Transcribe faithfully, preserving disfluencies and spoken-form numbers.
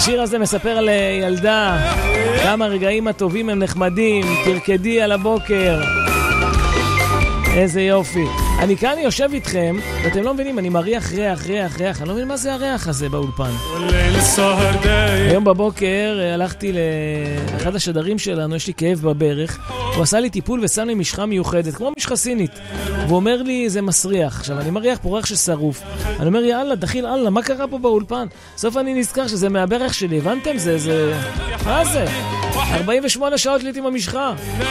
השיר הזה מספר על ילדה, כמה רגעים הטובים הם נחמדים, תרקדי על הבוקר. איזה יופי. אני כאן יושב איתכם, ואתם לא מבינים, אני מריח ריח, ריח, ריח. אני לא מבין מה זה הריח הזה באולפן. היום בבוקר הלכתי לאחד השדרים שלנו, יש לי כאב בברך. הוא עשה לי טיפול ושם לי משחה מיוחדת, כמו משחה סינית. והוא אומר לי, זה מסריח. עכשיו, אני מריח פה ריח ששרוף. אני אומר, יאללה, דחיל, אללה, מה קרה פה באולפן? סוף אני נזכר שזה מהברך שלי, הבנתם? זה, זה... מה זה? ארבעים ושמונה שעות ליט עם המשחה.